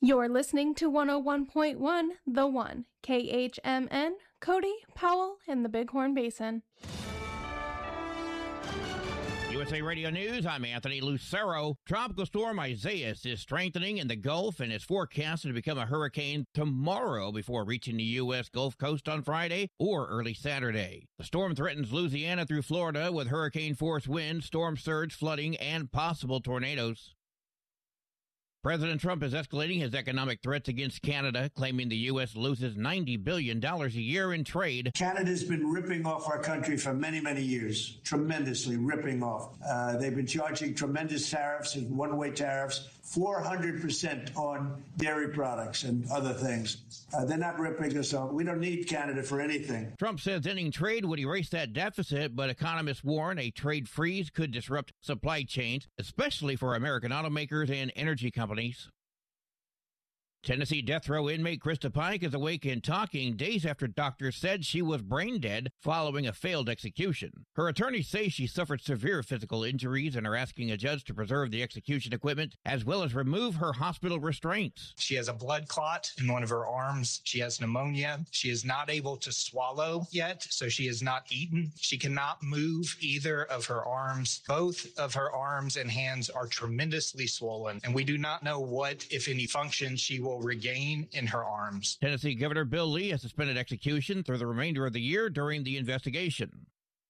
You're listening to 101.1 The One, KHMN, Cody, Powell, and the Bighorn Basin. USA Radio News, I'm Anthony Lucero. Tropical storm Isaias is strengthening in the Gulf and is forecasted to become a hurricane tomorrow before reaching the U.S. Gulf Coast on Friday or early Saturday. The storm threatens Louisiana through Florida with hurricane-force winds, storm surge, flooding, and possible tornadoes. President Trump is escalating his economic threats against Canada, claiming the U.S. loses $90 billion a year in trade. Canada's been ripping off our country for many, many years, tremendously ripping off. They've been charging tremendous tariffs and one-way tariffs, 400% on dairy products and other things. They're not ripping us off. We don't need Canada for anything. Trump says ending trade would erase that deficit, but economists warn a trade freeze could disrupt supply chains, especially for American automakers and energy companies. Tennessee death row inmate Krista Pike is awake and talking days after doctors said she was brain dead following a failed execution. Her attorneys say she suffered severe physical injuries and are asking a judge to preserve the execution equipment as well as remove her hospital restraints. She has a blood clot in one of her arms. She has pneumonia. She is not able to swallow yet, so she has not eaten. She cannot move either of her arms. Both of her arms and hands are tremendously swollen, and we do not know what, if any, function she will regain in her arms. Tennessee Governor Bill Lee has suspended execution through the remainder of the year during the investigation.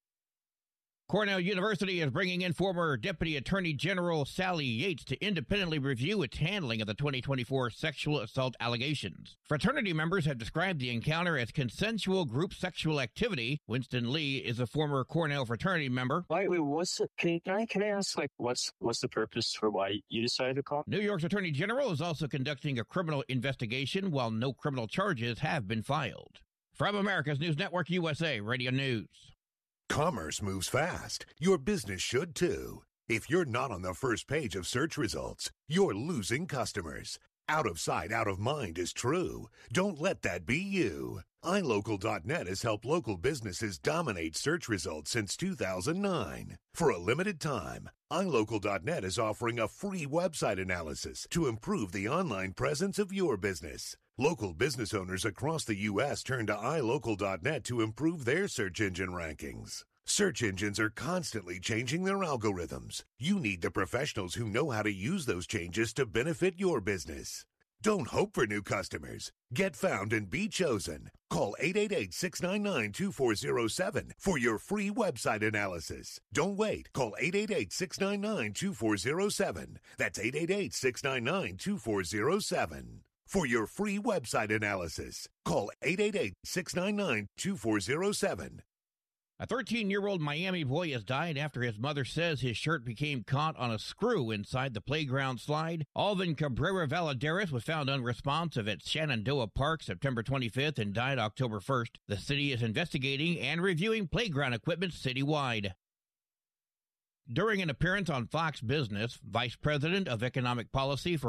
Cornell University is bringing in former Deputy Attorney General Sally Yates to independently review its handling of the 2024 sexual assault allegations. Fraternity members have described the encounter as consensual group sexual activity. Winston Lee is a former Cornell fraternity member. Wait, can I ask, what's the purpose for why you decided to call? New York's Attorney General is also conducting a criminal investigation while no criminal charges have been filed. From America's News Network, USA Radio News. Commerce moves fast. Your business should too. If you're not on the first page of search results, you're losing customers. Out of sight, out of mind is true. Don't let that be you. iLocal.net has helped local businesses dominate search results since 2009. For a limited time, iLocal.net is offering a free website analysis to improve the online presence of your business. Local business owners across the U.S. turn to iLocal.net to improve their search engine rankings. Search engines are constantly changing their algorithms. You need the professionals who know how to use those changes to benefit your business. Don't hope for new customers. Get found and be chosen. Call 888-699-2407 for your free website analysis. Don't wait. Call 888-699-2407. That's 888-699-2407. For your free website analysis, call 888-699-2407. A 13-year-old Miami boy has died after his mother says his shirt became caught on a screw inside the playground slide. Alvin Cabrera Valadares was found unresponsive at Shenandoah Park September 25th and died October 1st. The city is investigating and reviewing playground equipment citywide. During an appearance on Fox Business, Vice President of Economic Policy for